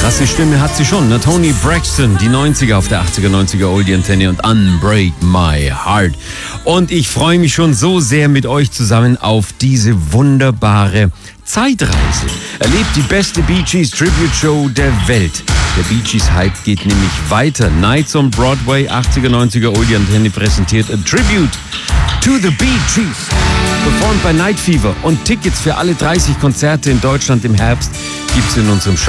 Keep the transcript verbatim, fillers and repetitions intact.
Krasse Stimme hat sie schon, ne? Toni Braxton, die neunziger auf der achtziger, neunziger Oldie Antenne und Unbreak My Heart. Und ich freue mich schon so sehr mit euch zusammen auf diese wunderbare Zeitreise. Erlebt die beste Bee Gees Tribute Show der Welt. Der Bee Gees Hype geht nämlich weiter. Nights on Broadway, achtziger, neunziger Oldie Antenne präsentiert a Tribute to the Bee Gees. Performt bei Night Fever und Tickets für alle dreißig Konzerte in Deutschland im Herbst gibt's in unserem Shop.